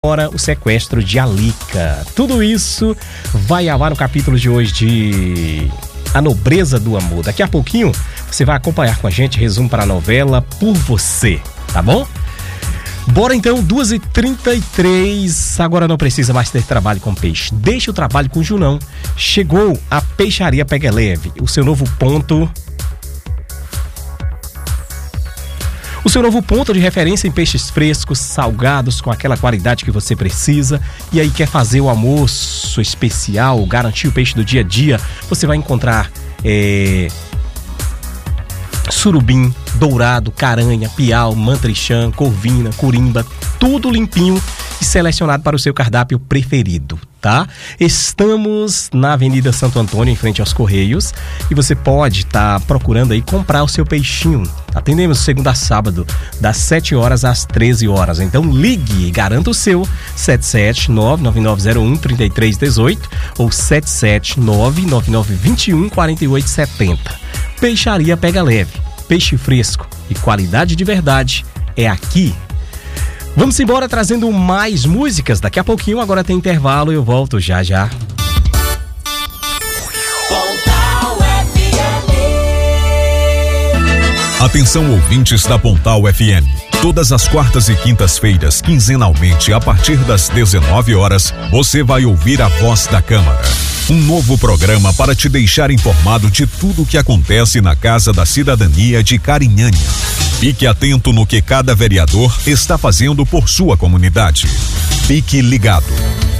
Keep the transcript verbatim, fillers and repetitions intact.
Agora o sequestro de Alica. Tudo isso vai ao ar no capítulo de hoje de A Nobreza do Amor. Daqui a pouquinho você vai acompanhar com a gente resumo para a novela Por Você, tá bom? Bora então, duas e trinta e três. Agora não precisa mais ter trabalho com peixe. Deixa o trabalho com o Junão. Chegou a Peixaria Pega Leve, o seu novo ponto... O seu novo ponto de referência em peixes frescos, salgados, com aquela qualidade que você precisa. E aí quer fazer o almoço especial, garantir o peixe do dia a dia. Você vai encontrar é, surubim, dourado, caranha, piau, mantrichã, corvina, corimba. Tudo limpinho e selecionado para o seu cardápio preferido, tá? Estamos na Avenida Santo Antônio, em frente aos Correios, e você pode estar tá procurando aí comprar o seu peixinho. Atendemos segunda a sábado, das sete horas às treze horas. Então ligue e garanta o seu sete sete nove nove nove zero um três três um oito ou sete sete nove nove nove dois um quatro oito sete zero. Peixaria Pega Leve, peixe fresco e qualidade de verdade é aqui. Vamos embora trazendo mais músicas. Daqui a pouquinho, agora tem intervalo e eu volto já já. Atenção, ouvintes da Pontal F M. Todas as quartas e quintas-feiras, quinzenalmente, a partir das dezenove horas, você vai ouvir a Voz da Câmara. Um novo programa para te deixar informado de tudo o que acontece na Casa da Cidadania de Carinhânia. Fique atento no que cada vereador está fazendo por sua comunidade. Fique ligado.